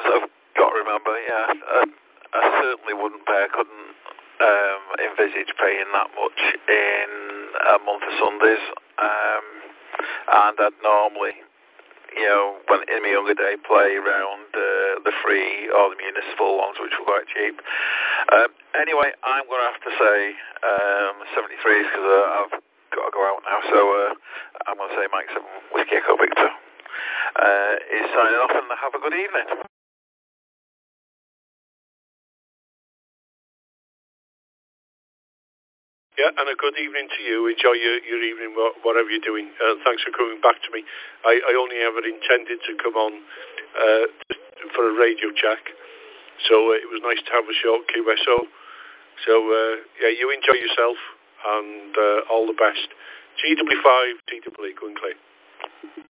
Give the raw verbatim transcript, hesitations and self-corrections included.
I've got to remember, yeah. I, I certainly wouldn't pay, I couldn't um, envisage paying that much in a month of Sundays. Um, and I'd normally, you know, when in my younger day, play around uh, the free or the municipal ones, which were quite cheap. Um, anyway, I'm going to have to say um, seventy-threes because uh, I've got to go out now. So uh, I'm going to say Mike seven Whiskey Echo Victor uh, is signing off, and have a good evening. Yeah, and a good evening to you. Enjoy your, your evening, whatever you're doing. Uh, thanks for coming back to me. I, I only ever intended to come on uh, for a radio check, so uh, it was nice to have a short Q S O. So, uh, yeah, you enjoy yourself, and uh, all the best. G W five, T W E, go and clear.